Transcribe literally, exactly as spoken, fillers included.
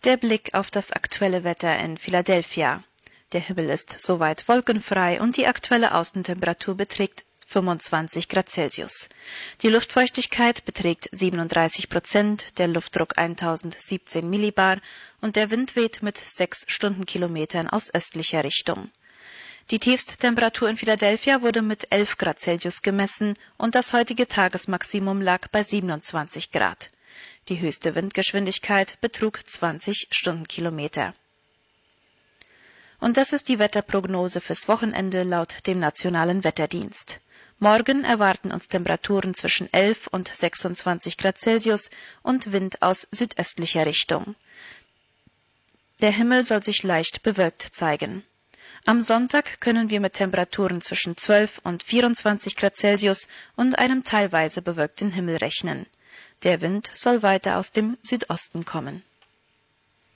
Der Blick auf das aktuelle Wetter in Philadelphia. Der Himmel ist soweit wolkenfrei und die aktuelle Außentemperatur beträgt fünfundzwanzig Grad Celsius. Die Luftfeuchtigkeit beträgt siebenunddreißig Prozent, der Luftdruck eintausendsiebzehn Millibar und der Wind weht mit sechs Stundenkilometern aus östlicher Richtung. Die Tiefsttemperatur in Philadelphia wurde mit elf Grad Celsius gemessen und das heutige Tagesmaximum lag bei siebenundzwanzig Grad. Die höchste Windgeschwindigkeit betrug zwanzig Stundenkilometer. Und das ist die Wetterprognose fürs Wochenende laut dem Nationalen Wetterdienst. Morgen erwarten uns Temperaturen zwischen elf und sechsundzwanzig Grad Celsius und Wind aus südöstlicher Richtung. Der Himmel soll sich leicht bewölkt zeigen. Am Sonntag können wir mit Temperaturen zwischen zwölf und vierundzwanzig Grad Celsius und einem teilweise bewölkten Himmel rechnen. Der Wind soll weiter aus dem Südosten kommen.